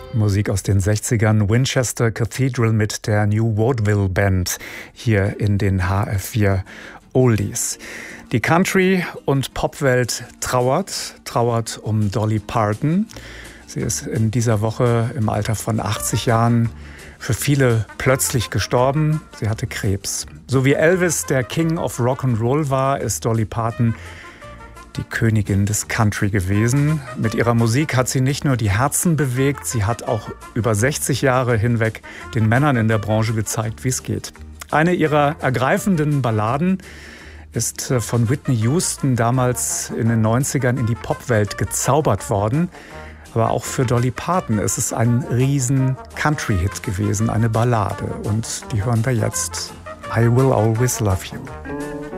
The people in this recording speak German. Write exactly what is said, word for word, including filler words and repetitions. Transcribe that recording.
Musik aus den sechzigern, Winchester Cathedral mit der New Vaudeville Band hier in den H F vier Oldies. Die Country- und Popwelt trauert, trauert um Dolly Parton. Sie ist in dieser Woche im Alter von achtzig Jahren für viele plötzlich gestorben. Sie hatte Krebs. So wie Elvis der King of Rock'n'Roll war, ist Dolly Parton die Königin des Country gewesen. Mit ihrer Musik hat sie nicht nur die Herzen bewegt, sie hat auch über sechzig Jahre hinweg den Männern in der Branche gezeigt, wie es geht. Eine ihrer ergreifenden Balladen ist von Whitney Houston damals in den neunzigern in die Popwelt gezaubert worden. Aber auch für Dolly Parton ist es ein riesen Country-Hit gewesen, eine Ballade. Und die hören wir jetzt. I Will Always Love You.